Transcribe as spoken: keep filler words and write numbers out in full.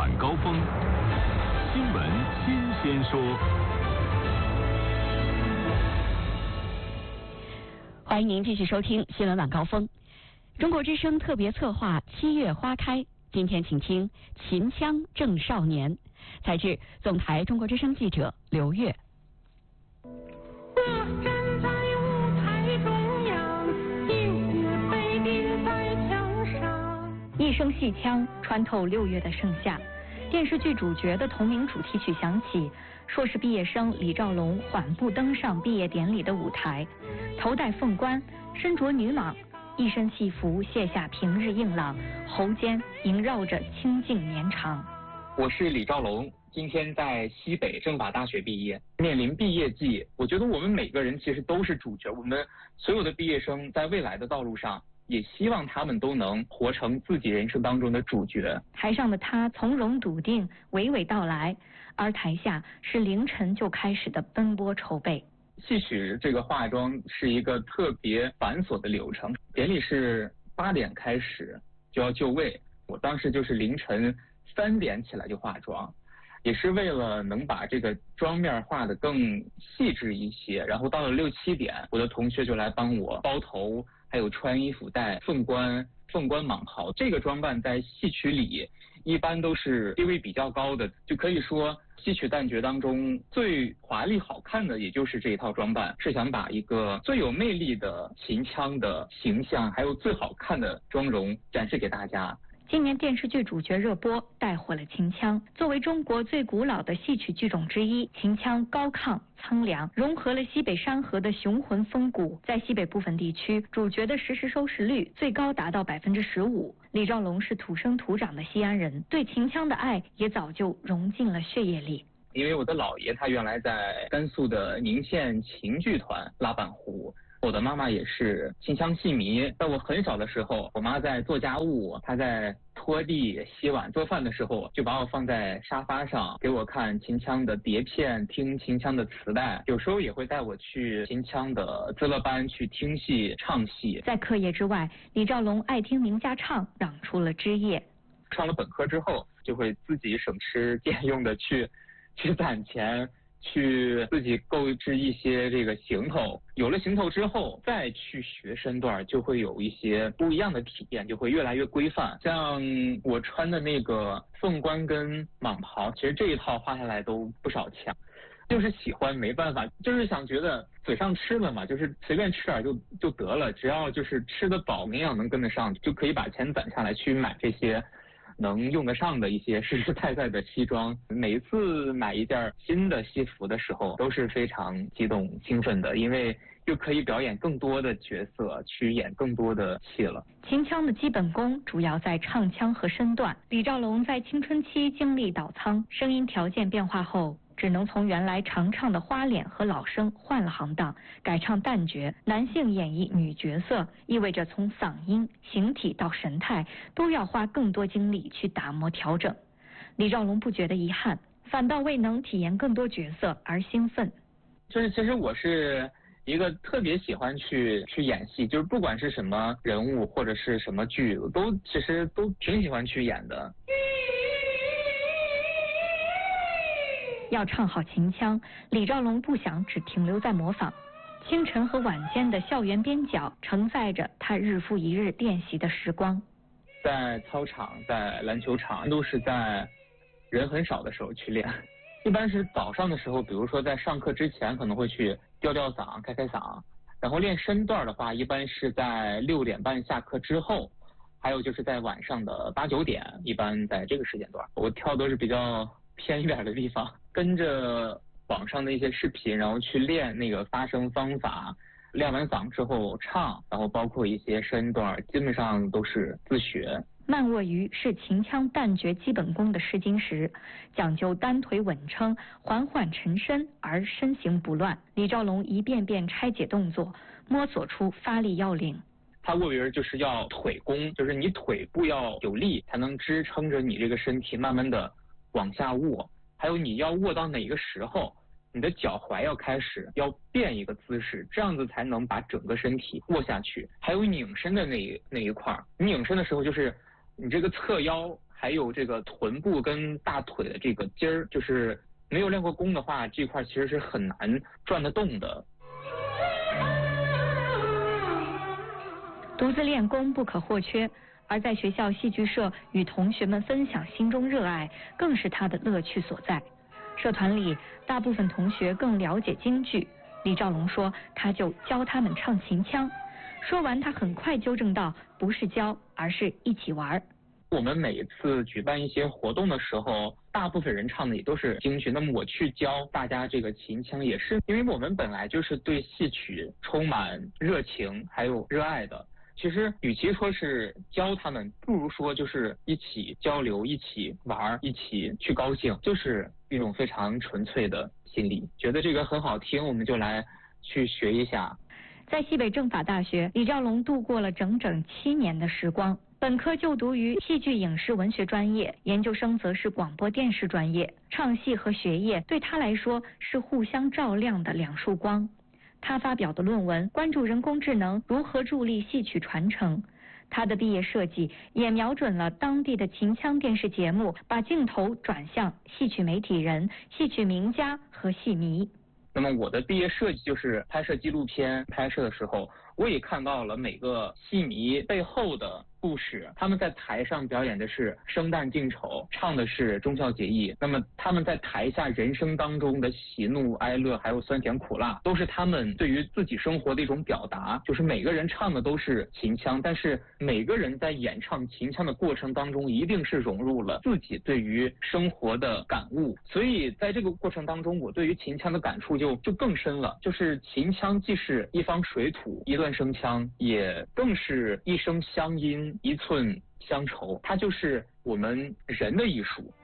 晚高峰，新闻新鲜说。 欢迎您继续收听新闻晚高峰。中国之声特别策划七月花开，今天请听秦腔正少年，采自总台中国之声记者刘月。 我站在舞台中央，音乐飞鸣在墙上。 一声戏腔穿透六月的盛夏，电视剧主角的同名主题曲响起，硕士毕业生李兆龙缓步登上毕业典礼的舞台，头戴凤冠，身着女蟒，一身戏服卸下平日硬朗，喉间萦绕着清静绵长。 我是李兆龙，今天在西北政法大学毕业，面临毕业季，我觉得我们每个人其实都是主角，我们所有的毕业生在未来的道路上，也希望他们都能活成自己人生当中的主角。 台上的他从容笃定，娓娓道来，而台下是凌晨就开始的奔波筹备。 戏曲这个化妆是一个特别繁琐的流程，典礼是八点开始就要就位，我当时就是凌晨三点起来就化妆，也是为了能把这个妆面画得更细致一些。然后到了六七点，我的同学就来帮我包头，还有穿衣服戴凤冠、凤冠蟒袍。这个装扮在戏曲里一般都是地位比较高的，就可以说戏曲旦角当中最华丽好看的也就是这一套装扮，是想把一个最有魅力的秦腔的形象，还有最好看的妆容展示给大家。 今年电视剧主角热播，带火了秦腔。作为中国最古老的戏曲剧种之一，秦腔高亢苍凉，融合了西北山河的雄浑风骨。在西北部分地区，主角的实时收视率最高达到百分之十五。李兆龙是土生土长的西安人，对秦腔的爱也早就融进了血液里。 因为我的姥爷他原来在甘肃的宁县秦剧团拉板胡。我的妈妈也是秦腔戏迷，在我很小的时候，我妈在做家务，她在拖地、洗碗、做饭的时候，就把我放在沙发上，给我看秦腔的碟片，听秦腔的磁带，有时候也会带我去秦腔的资乐班去听戏、唱戏。 在课业之外，李兆龙爱听名家唱，长出了枝叶。 上了本科之后，就会自己省吃俭用的去去攒钱，去自己购置一些这个行头，有了行头之后再去学身段，就会有一些不一样的体验，就会越来越规范。像我穿的那个凤冠跟蟒袍，其实这一套画下来都不少钱，就是喜欢没办法，就是想觉得嘴上吃了嘛，就是随便吃点就就得了，只要就是吃得饱，营养能跟得上，就可以把钱攒下来去买这些能用得上的一些实实在在的西装。每一次买一件新的戏服的时候都是非常激动兴奋的，因为又可以表演更多的角色，去演更多的戏了。 秦腔的基本功主要在唱腔和身段。李兆龙在青春期经历倒仓，声音条件变化后，只能从原来常唱的花脸和老生换了行当，改唱旦角。男性演绎女角色，意味着从嗓音、形体到神态都要花更多精力去打磨调整。李兆龙不觉得遗憾，反倒为能体验更多角色而兴奋。 就是其实我是一个特别喜欢去去演戏，就是不管是什么人物或者是什么剧，我都其实都挺喜欢去演的。 要唱好秦腔，李兆龙不想只停留在模仿。清晨和晚间的校园边角承载着他日复一日练习的时光。 在操场、在篮球场，都是在人很少的时候去练。一般是早上的时候，比如说在上课之前可能会去吊吊嗓、开开嗓。然后练身段的话，一般是在六点半下课之后，还有就是在晚上的八九点，一般在这个时间段。我跳都是比较偏远的地方，跟着网上的一些视频，然后去练那个发声方法，练完嗓之后唱，然后包括一些身段，基本上都是自学。 慢卧鱼是秦腔旦角基本功的试金石，讲究单腿稳撑，缓缓沉身而身形不乱。李兆龙一遍遍拆解动作，摸索出发力要领。 他卧鱼就是要腿功，就是你腿部要有力，才能支撑着你这个身体慢慢的往下卧，还有你要卧到哪个时候，你的脚踝要开始要变一个姿势，这样子才能把整个身体卧下去。还有拧身的那一那一块，拧身的时候就是你这个侧腰还有这个臀部跟大腿的这个筋儿，就是没有练过功的话，这块其实是很难转得动的。 独自练功不可或缺，而在学校戏剧社与同学们分享心中热爱，更是他的乐趣所在。社团里大部分同学更了解京剧，李兆龙说他就教他们唱秦腔。说完他很快纠正道，不是教，而是一起玩。 我们每一次举办一些活动的时候，大部分人唱的也都是京剧，那么我去教大家这个秦腔，也是因为我们本来就是对戏曲充满热情还有热爱的。其实与其说是教他们，不如说就是一起交流，一起玩，一起去高兴，就是一种非常纯粹的心理。觉得这个很好听，我们就来去学一下。 在西北政法大学，李兆龙度过了整整七年的时光。本科就读于戏剧影视文学专业，研究生则是广播电视专业。唱戏和学业对他来说是互相照亮的两束光。他发表的论文关注人工智能如何助力戏曲传承。他的毕业设计也瞄准了当地的秦腔电视节目，把镜头转向戏曲媒体人、戏曲名家和戏迷。 那么我的毕业设计就是拍摄纪录片，拍摄的时候我也看到了每个戏迷背后的故事。他们在台上表演的是生旦净丑，唱的是忠孝节义，那么他们在台下人生当中的喜怒哀乐还有酸甜苦辣，都是他们对于自己生活的一种表达。就是每个人唱的都是秦腔，但是每个人在演唱秦腔的过程当中一定是融入了自己对于生活的感悟。所以在这个过程当中，我对于秦腔的感触就就更深了。就是秦腔既是一方水土一段声腔，也更是一声乡音一寸乡愁，它就是我们人的艺术。